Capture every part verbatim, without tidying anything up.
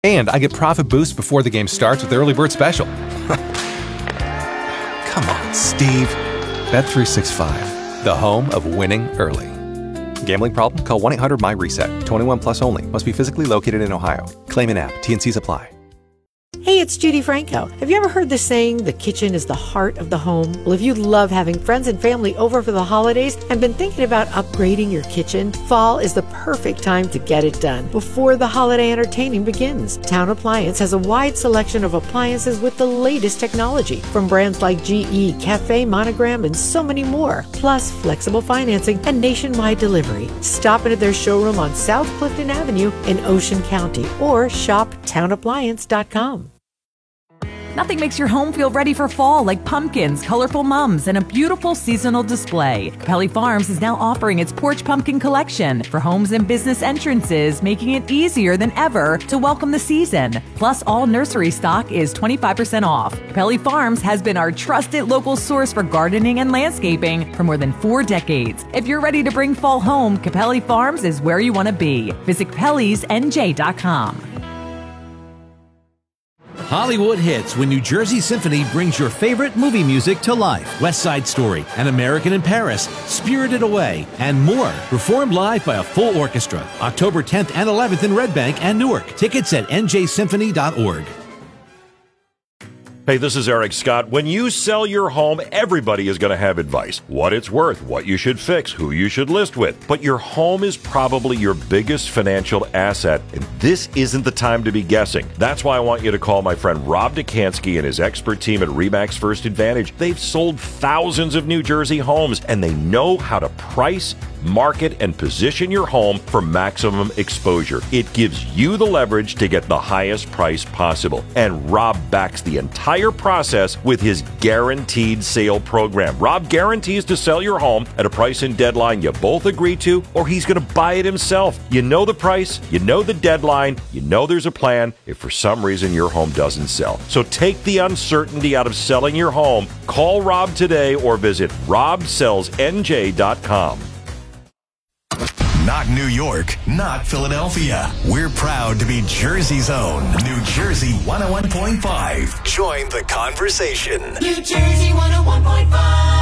And I get profit boost before the game starts with Early Bird Special. Come on, Steve. Bet three sixty-five, the home of winning early. Gambling problem? Call one eight hundred M Y reset. twenty-one plus only. Must be physically located in Ohio. Claim in app. T and Cs apply. Hey, it's Judy Franco. Have you ever heard the saying, the kitchen is the heart of the home? Well, if you love having friends and family over for the holidays and been thinking about upgrading your kitchen, fall is the perfect time to get it done before the holiday entertaining begins. Town Appliance has a wide selection of appliances with the latest technology from brands like G E, Cafe, Monogram, and so many more. Plus, flexible financing and nationwide delivery. Stop in at their showroom on South Clifton Avenue in Ocean County or shop town appliance dot com. Nothing makes your home feel ready for fall like pumpkins, colorful mums, and a beautiful seasonal display. Capelli Farms is now offering its Porch Pumpkin Collection for homes and business entrances, making it easier than ever to welcome the season. Plus, all nursery stock is twenty-five percent off. Capelli Farms has been our trusted local source for gardening and landscaping for more than four decades. If you're ready to bring fall home, Capelli Farms is where you want to be. Visit capellis n j dot com. Hollywood hits when New Jersey Symphony brings your favorite movie music to life. West Side Story, An American in Paris, Spirited Away, and more. Performed live by a full orchestra. October tenth and eleventh in Red Bank and Newark. Tickets at n j symphony dot org. Hey, this is Eric Scott. When you sell your home, everybody is going to have advice. What it's worth, what you should fix, who you should list with. But your home is probably your biggest financial asset, and this isn't the time to be guessing. That's why I want you to call my friend Rob Dukansky and his expert team at RE/MAX First Advantage. They've sold thousands of New Jersey homes, and they know how to price, market, and position your home for maximum exposure. It gives you the leverage to get the highest price possible. And Rob backs the entire process with his guaranteed sale program. Rob guarantees to sell your home at a price and deadline you both agree to, or he's going to buy it himself. You know the price, you know the deadline, you know there's a plan if for some reason your home doesn't sell. So take the uncertainty out of selling your home. Call Rob today or visit rob sells n j dot com. Not New York, not Philadelphia. We're proud to be Jersey's own New Jersey one oh one point five. Join the conversation. New Jersey one oh one point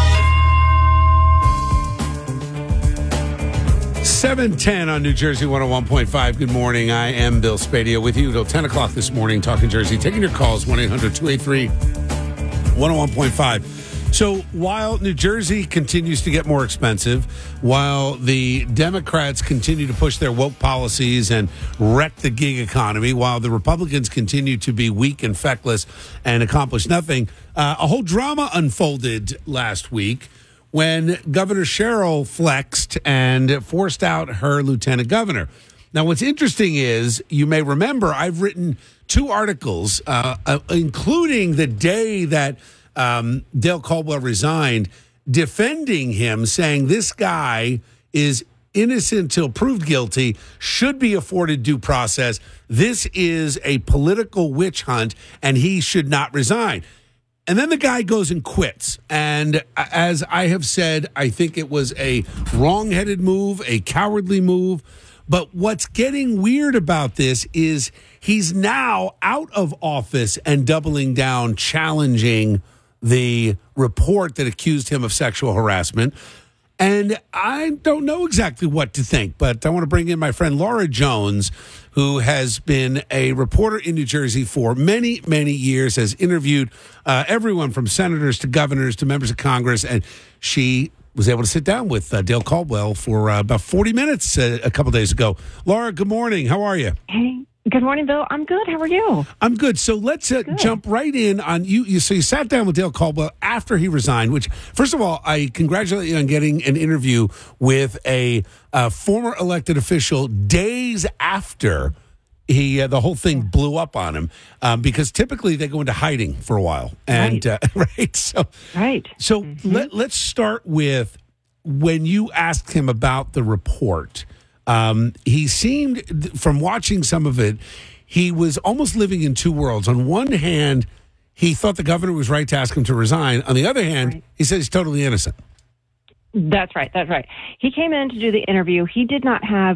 five. seven ten on New Jersey one oh one point five. Good morning. I am Bill Spadia with you until ten o'clock this morning, talking Jersey. Taking your calls, one eight hundred two eight three one oh one point five. So while New Jersey continues to get more expensive, while the Democrats continue to push their woke policies and wreck the gig economy, while the Republicans continue to be weak and feckless and accomplish nothing, uh, a whole drama unfolded last week when Governor Cheryl flexed and forced out her lieutenant governor. Now, what's interesting is, you may remember, I've written two articles, uh, uh, including the day that Um, Dale Caldwell resigned, defending him, saying this guy is innocent till proved guilty, should be afforded due process. This is a political witch hunt, and he should not resign. And then the guy goes and quits. And as I have said, I think it was a wrong-headed move, a cowardly move. But what's getting weird about this is he's now out of office and doubling down, challenging the report that accused him of sexual harassment. And I don't know exactly what to think, but I want to bring in my friend Laura Jones, who has been a reporter in New Jersey for many, many years, has interviewed uh, everyone from senators to governors to members of Congress, and she was able to sit down with uh, Dale Caldwell for uh, about forty minutes uh, a couple days ago. Laura, good morning. How are you? Hey. Good morning, Bill. I'm good. How are you? I'm good. So let's uh, jump right in on you. you. So you sat down with Dale Caldwell after he resigned, which, first of all, I congratulate you on getting an interview with a uh, former elected official days after he uh, the whole thing blew up on him, um, because typically they go into hiding for a while. And right. Uh, right. So, right. So mm-hmm. let, let's start with when you asked him about the report. Um, he seemed, from watching some of it, he was almost living in two worlds. On one hand, he thought the governor was right to ask him to resign. On the other hand, right. he said he's totally innocent. That's right. That's right. He came in to do the interview. He did not have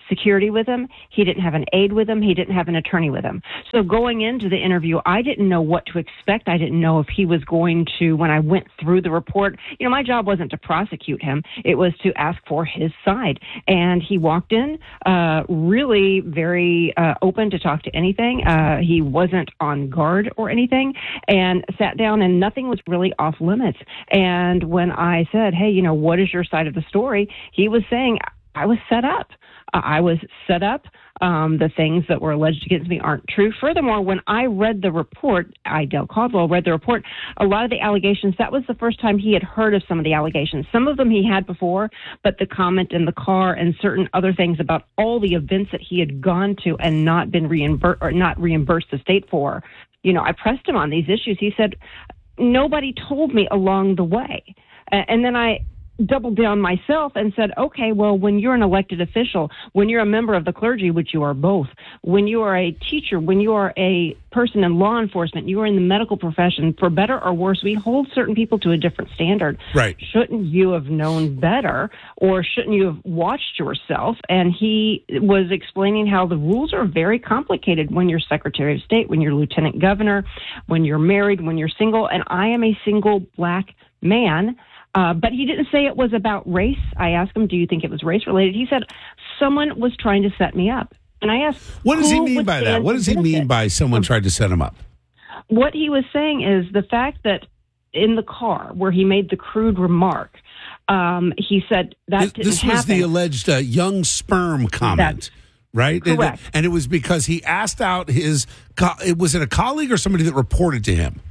security with him. He didn't have an aide with him. He didn't have an attorney with him. So going into the interview, I didn't know what to expect. I didn't know if he was going to, when I went through the report, you know, my job wasn't to prosecute him. It was to ask for his side. And he walked in uh, really very uh, open to talk to anything. Uh, he wasn't on guard or anything, and sat down, and nothing was really off limits. And when I said, hey, you know, what is your side of the story? He was saying, I was set up. Uh, I was set up. Um, the things that were alleged against me aren't true. Furthermore, when I read the report, I, Dale Caldwell, read the report, a lot of the allegations, that was the first time he had heard of some of the allegations. Some of them he had before, but the comment in the car and certain other things about all the events that he had gone to and not been reimbursed or not reimbursed the state for, you know, I pressed him on these issues. He said, nobody told me along the way. Uh, and then I doubled down myself and said, okay, well, when you're an elected official, when you're a member of the clergy, which you are both, when you are a teacher, when you are a person in law enforcement, you are in the medical profession, for better or worse, we hold certain people to a different standard. Right. Shouldn't you have known better, or shouldn't you have watched yourself? And he was explaining how the rules are very complicated when you're Secretary of State, when you're Lieutenant Governor, when you're married, when you're single. And I am a single black man. Uh, but he didn't say it was about race. I asked him, do you think it was race related? He said, someone was trying to set me up. And I asked, what does he mean by that? What does he mean by someone tried to set him up? What he was saying is the fact that in the car where he made the crude remark, um, he said that this, didn't this was happen. the alleged uh, young sperm comment. That's right? Correct. And, and it was because he asked out his, co- it was it a colleague or somebody that reported to him?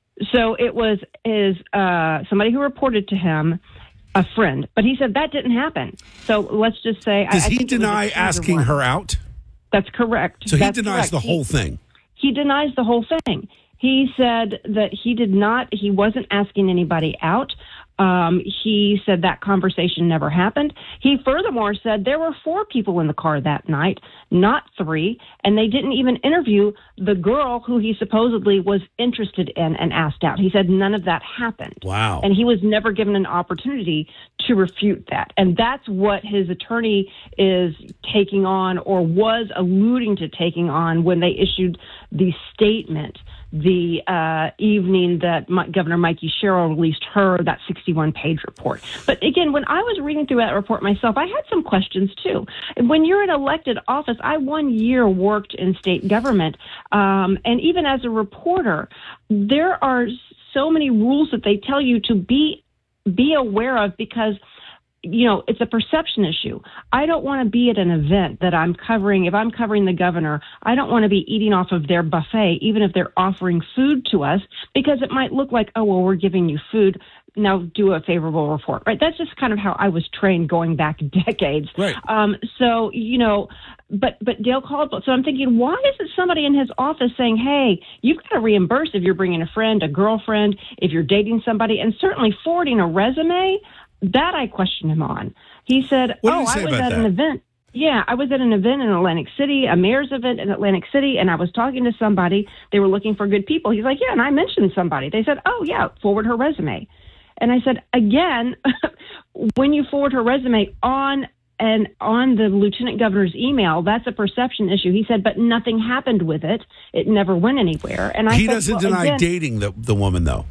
So it was his uh, somebody who reported to him, a friend. But he said that didn't happen. So let's just say... Does I, I he think it was deny a asking one. her out? That's correct. So he That's denies correct. the He- whole thing. He denies the whole thing. He said that he did not, he wasn't asking anybody out. Um, he said that conversation never happened. He furthermore said there were four people in the car that night, not three, and they didn't even interview the girl who he supposedly was interested in and asked out. He said none of that happened. Wow. And he was never given an opportunity to refute that. And that's what his attorney is taking on, or was alluding to taking on, when they issued the statement the uh, evening that my, Governor Mikey Sherrill released her, that sixty-one page report. But again, when I was reading through that report myself, I had some questions too. When you're in elected office, I one year worked in state government, um, and even as a reporter, there are so many rules that they tell you to be be aware of, because you know, it's a perception issue. I don't want to be at an event that I'm covering. If I'm covering the governor, I don't want to be eating off of their buffet, even if they're offering food to us, because it might look like, oh, well, we're giving you food. Now do a favorable report, right? That's just kind of how I was trained going back decades. Right. Um, so, you know, but, but Dale Caldwell, so I'm thinking, why isn't somebody in his office saying, hey, you've got to reimburse if you're bringing a friend, a girlfriend, if you're dating somebody, and certainly forwarding a resume? That I questioned him on. He said, What did oh, he say I was about at that? an event. Yeah, I was at an event in Atlantic City, a mayor's event in Atlantic City, and I was talking to somebody. They were looking for good people. He's like, yeah, and I mentioned somebody. They said, oh, yeah, forward her resume. And I said, again, when you forward her resume on and on the lieutenant governor's email, that's a perception issue. He said, but nothing happened with it. It never went anywhere. And I He said, doesn't well, deny again, dating the, the woman, though.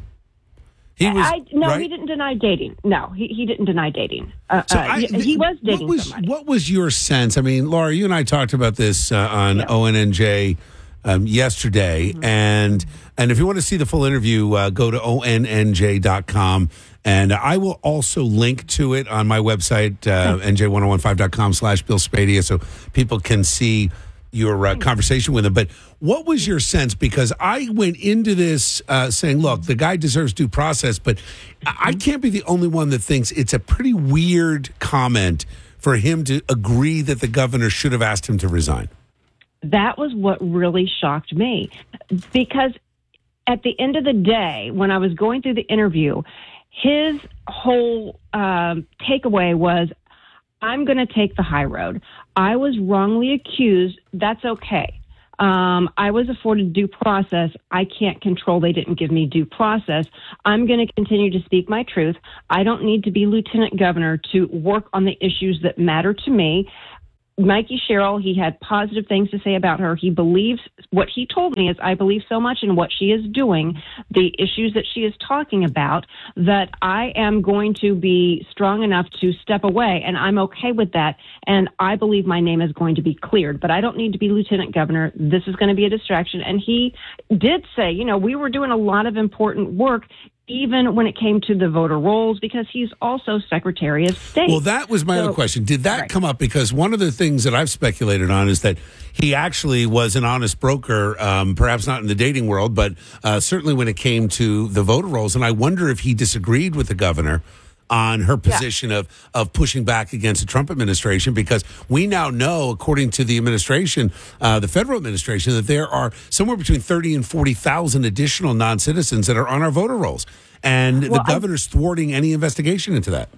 He was, I, no, right? he didn't deny dating. No, he, he didn't deny dating. Uh, So uh, I- he, he was dating what was, somebody. What was your sense? I mean, Laura, you and I talked about this uh, on Yeah. O N N J um, yesterday, Mm-hmm. and and if you want to see the full interview, uh, go to O N N J dot com, and I will also link to it on my website, uh, N J ten fifteen dot com slash Bill Spadia, so people can see your uh, conversation with him. But what was your sense? Because I went into this uh, saying, look, the guy deserves due process, but I I can't be the only one that thinks it's a pretty weird comment for him to agree that the governor should have asked him to resign. That was what really shocked me, because at the end of the day, when I was going through the interview, his whole um, takeaway was, I'm going to take the high road. I was wrongly accused. That's okay. Um, I was afforded due process. I can't control. They didn't give me due process. I'm going to continue to speak my truth. I don't need to be lieutenant governor to work on the issues that matter to me. Mikey Sherrill, he had positive things to say about her. He believes, what he told me is, I believe so much in what she is doing, the issues that she is talking about, that I am going to be strong enough to step away, and I'm okay with that. And I believe my name is going to be cleared, but I don't need to be lieutenant governor. This is going to be a distraction. And he did say, you know, we were doing a lot of important work, even when it came to the voter rolls, because he's also Secretary of State. Well, that was my so, other question. Did that right. come up? Because one of the things that I've speculated on is that he actually was an honest broker, um, perhaps not in the dating world, but uh, certainly when it came to the voter rolls. And I wonder if he disagreed with the governor on her position yeah. of, of pushing back against the Trump administration, because we now know, according to the administration, uh, the federal administration, that there are somewhere between thirty and forty thousand additional non-citizens that are on our voter rolls. And well, the governor's I, thwarting any investigation into that.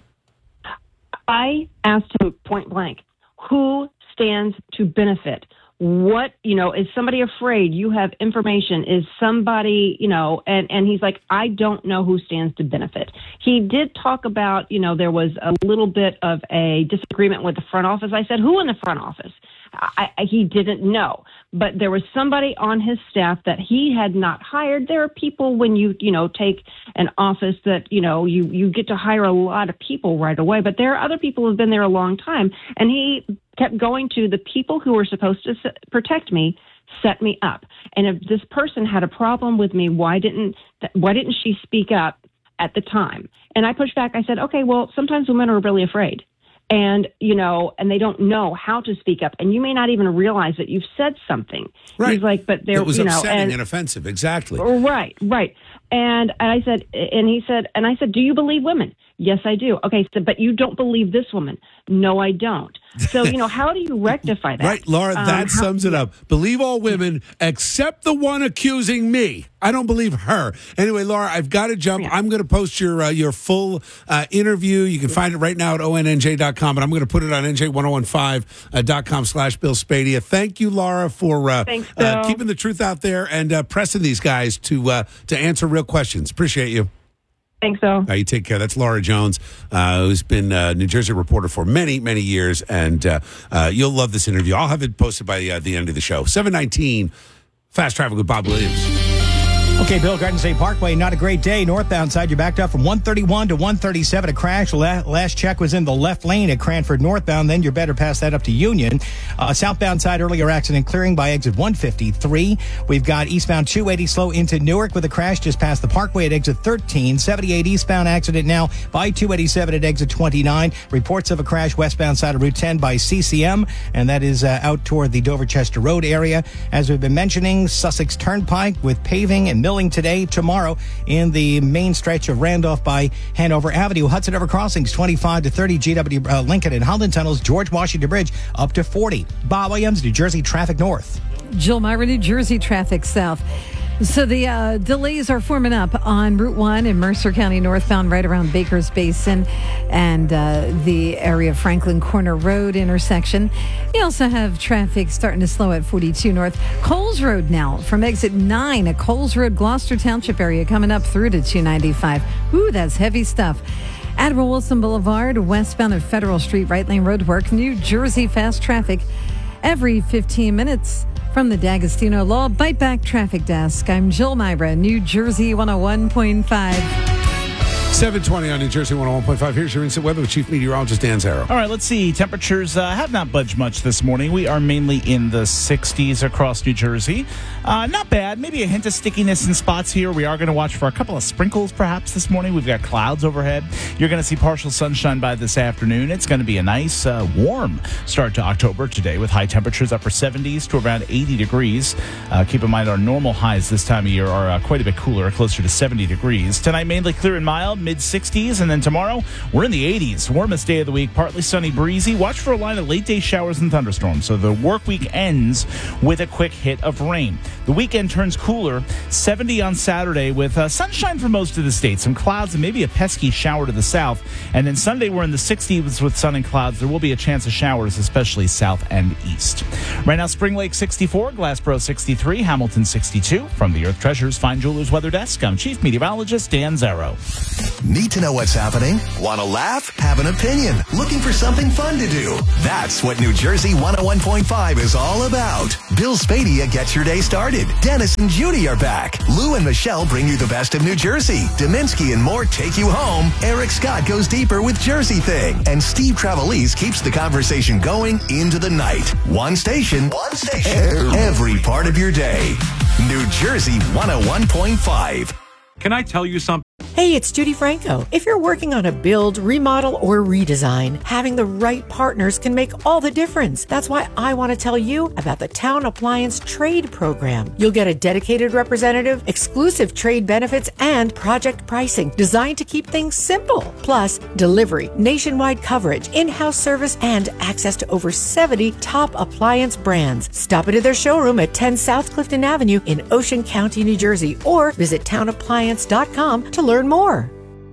I asked him point blank, who stands to benefit? What, you know, is somebody afraid? You have information. Is somebody, you know, and, and he's like, I don't know who stands to benefit. He did talk about, you know, there was a little bit of a disagreement with the front office. I said, who in the front office? I, I, he didn't know, but there was somebody on his staff that he had not hired. There are people when you, you know, take an office that, you know, you, you get to hire a lot of people right away, but there are other people who have been there a long time. And he kept going to the people who were supposed to s- protect me, set me up. And if this person had a problem with me, why didn't, why didn't she speak up at the time? And I pushed back. I said, okay, well, sometimes women are really afraid. And, you know, and they don't know how to speak up. And you may not even realize that you've said something. Right. He's like, but there, it was you know, upsetting and, and offensive. Exactly. Right, right. And I said, and he said, and I said, do you believe women? Yes, I do. Okay, so, but you don't believe this woman? No, I don't. So, you know, how do you rectify that? Right, Laura, um, that how, sums it up. Believe all women except the one accusing me. I don't believe her. Anyway, Laura, I've got to jump. Yeah. I'm going to post your uh, your full uh, interview. You can find it right now at O N N J dot com, but I'm going to put it on N J ten fifteen dot com slash Bill Spadea. Thank you, Laura, for uh, Thanks, uh, keeping the truth out there and uh, pressing these guys to uh, to answer real questions. Appreciate you. Thanks, so. Uh, you take care. That's Laura Jones, uh, who's been a New Jersey reporter for many, many years, and uh, uh, you'll love this interview. I'll have it posted by uh, the end of the show. seven nineteen, Fast Traffic with Bob Williams. Okay, Bill, Garden State Parkway, not a great day. Northbound side, you're backed up from one thirty-one to one thirty-seven. A crash. Last check was in the left lane at Cranford northbound. Then you're better past that up to Union. Uh, southbound side, earlier accident clearing by exit one fifty-three. We've got eastbound two eighty slow into Newark with a crash just past the Parkway at exit thirteen. seventy-eight eastbound accident now by two eighty-seven at exit twenty-nine. Reports of a crash westbound side of Route ten by C C M, and that is uh, out toward the Dover-Chester Road area. As we've been mentioning, Sussex Turnpike with paving and milling today, tomorrow in the main stretch of Randolph by Hanover Avenue. Hudson River Crossings twenty-five to thirty. G W uh, Lincoln and Holland Tunnels, George Washington Bridge up to forty. Bob Williams, New Jersey Traffic North. Jill Myra, New Jersey Traffic South. So the uh, delays are forming up on Route one in Mercer County northbound right around Baker's Basin and uh, the area of Franklin Corner Road intersection. You also have traffic starting to slow at forty-two North. Coles Road now from exit nine at Coles Road, Gloucester Township area coming up through to two ninety-five. Ooh, that's heavy stuff. Admiral Wilson Boulevard, westbound of Federal Street, right lane roadwork, New Jersey fast traffic every fifteen minutes. From the D'Agostino Law Bite Back Traffic Desk, I'm Jill Myra, New Jersey one oh one point five. seven twenty on New Jersey one oh one point five. Here's your instant weather with Chief Meteorologist Dan Zarrow. All right, let's see. Temperatures uh, have not budged much this morning. We are mainly in the sixties across New Jersey. Uh, not bad. Maybe a hint of stickiness in spots here. We are going to watch for a couple of sprinkles perhaps this morning. We've got clouds overhead. You're going to see partial sunshine by this afternoon. It's going to be a nice, uh, warm start to October today with high temperatures upper seventies to around eighty degrees. Uh, keep in mind our normal highs this time of year are uh, quite a bit cooler, closer to seventy degrees. Tonight, mainly clear and mild, mid sixties, and then tomorrow we're in the eighties. Warmest day of the week, partly sunny, breezy. Watch for a line of late day showers and thunderstorms. So the work week ends with a quick hit of rain. The weekend turns cooler, seventy on Saturday with uh, sunshine for most of the state, some clouds and maybe a pesky shower to the south. And then Sunday we're in the sixties with sun and clouds. There will be a chance of showers, especially south and east. Right now, Spring Lake sixty-four, Glassboro sixty-three, Hamilton sixty-two. From the Earth Treasures Fine Jewelers Weather Desk, I'm Chief Meteorologist Dan Zarrow. Need to know what's happening? Want to laugh? Have an opinion? Looking for something fun to do? That's what New Jersey one oh one point five is all about. Bill Spadia gets your day started. Dennis and Judy are back. Lou and Michelle bring you the best of New Jersey. Dominski and more take you home. Eric Scott goes deeper with Jersey Thing. And Steve Travelese keeps the conversation going into the night. One station. One station. Every part of your day. New Jersey one oh one point five. Can I tell you something? Hey, it's Judy Franco. If you're working on a build, remodel, or redesign, having the right partners can make all the difference. That's why I want to tell you about the Town Appliance Trade Program. You'll get a dedicated representative, exclusive trade benefits, and project pricing designed to keep things simple. Plus, delivery, nationwide coverage, in-house service, and access to over seventy top appliance brands. Stop into their showroom at ten South Clifton Avenue in Ocean County, New Jersey, or visit town appliance dot com to learn more.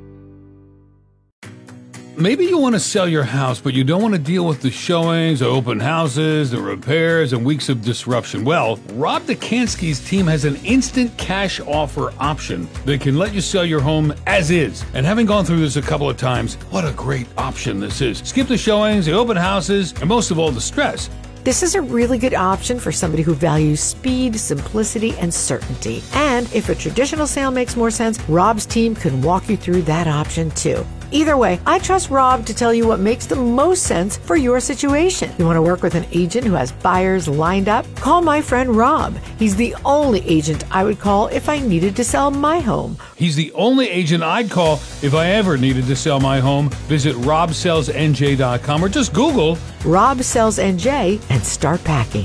Maybe you want to sell your house, but you don't want to deal with the showings, the open houses, the repairs, and weeks of disruption. Well, Rob Dekanski's team has an instant cash offer option that can let you sell your home as is. And having gone through this a couple of times, what a great option this is. Skip the showings, the open houses, and most of all, the stress. This is a really good option for somebody who values speed, simplicity, and certainty. And if a traditional sale makes more sense, Rob's team can walk you through that option too. Either way, I trust Rob to tell you what makes the most sense for your situation. You want to work with an agent who has buyers lined up? Call my friend Rob. He's the only agent I would call if I needed to sell my home. He's the only agent I'd call if I ever needed to sell my home. Visit rob sells n j dot com or just Google Rob Sells N J and start packing.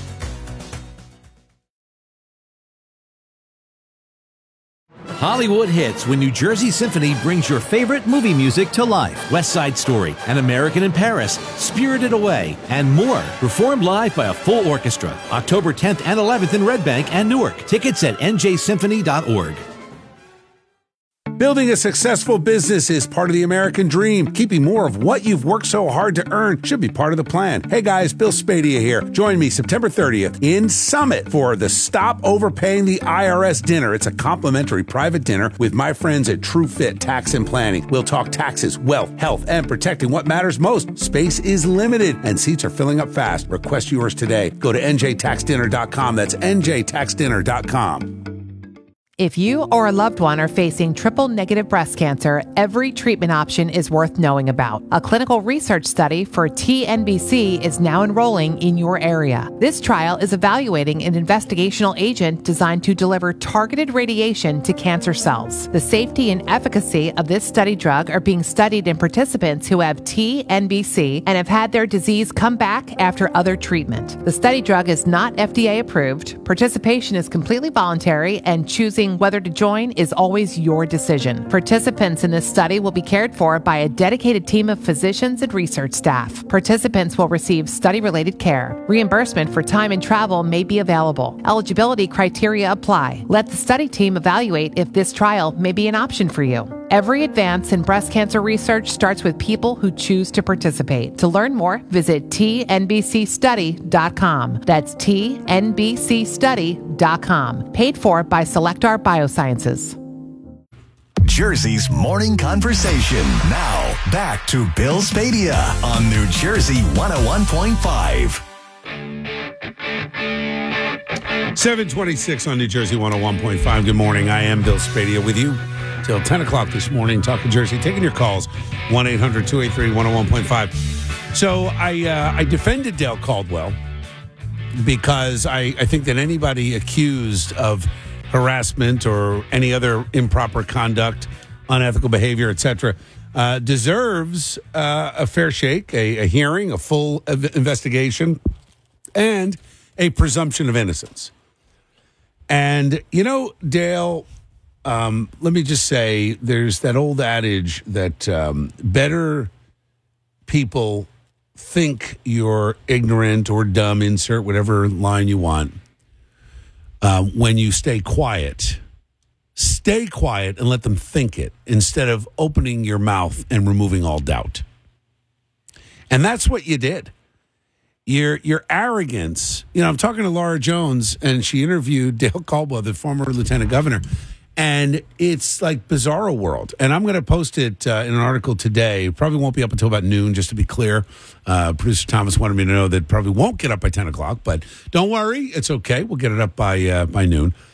Hollywood hits when New Jersey Symphony brings your favorite movie music to life. West Side Story, An American in Paris, Spirited Away, and more. Performed live by a full orchestra. October tenth and eleventh in Red Bank and Newark. Tickets at n j symphony dot org. Building a successful business is part of the American dream. Keeping more of what you've worked so hard to earn should be part of the plan. Hey guys, Bill Spadia here. Join me September thirtieth in Summit for the Stop Overpaying the I R S dinner. It's a complimentary private dinner with my friends at TrueFit Tax and Planning. We'll talk taxes, wealth, health, and protecting what matters most. Space is limited and seats are filling up fast. Request yours today. Go to n j tax dinner dot com. That's n j tax dinner dot com. If you or a loved one are facing triple-negative breast cancer, every treatment option is worth knowing about. A clinical research study for T N B C is now enrolling in your area. This trial is evaluating an investigational agent designed to deliver targeted radiation to cancer cells. The safety and efficacy of this study drug are being studied in participants who have T N B C and have had their disease come back after other treatment. The study drug is not F D A approved. Participation is completely voluntary, and choosing whether to join is always your decision. Participants in this study will be cared for by a dedicated team of physicians and research staff. Participants will receive study-related care. Reimbursement for time and travel may be available. Eligibility criteria apply. Let the study team evaluate if this trial may be an option for you. Every advance in breast cancer research starts with people who choose to participate. To learn more, visit t n b c study dot com. That's t n b c study dot com. Paid for by Selectar Biosciences. Jersey's morning conversation. Now, back to Bill Spadia on New Jersey one oh one point five. seven twenty-six on New Jersey one oh one point five. Good morning. I am Bill Spadia with you till ten o'clock this morning, talking Jersey, taking your calls, one eight hundred two eight three one oh one point five. So I uh, I defended Dale Caldwell because I, I think that anybody accused of harassment or any other improper conduct, unethical behavior, et cetera, uh, deserves uh, a fair shake, a, a hearing, a full investigation, and a presumption of innocence. And, you know, Dale, um, let me just say, there's that old adage that um, better people think you're ignorant or dumb, insert whatever line you want, uh, when you stay quiet. Stay quiet and let them think it instead of opening your mouth and removing all doubt. And that's what you did. Your your arrogance. You know, I'm talking to Laura Jones, and she interviewed Dale Caldwell, the former lieutenant governor, And it's like Bizarro World. And I'm going to post it uh, in an article today. It probably won't be up until about noon, just to be clear. Uh, Producer Thomas wanted me to know that it probably won't get up by ten o'clock, but don't worry. It's okay. We'll get it up by uh, by noon.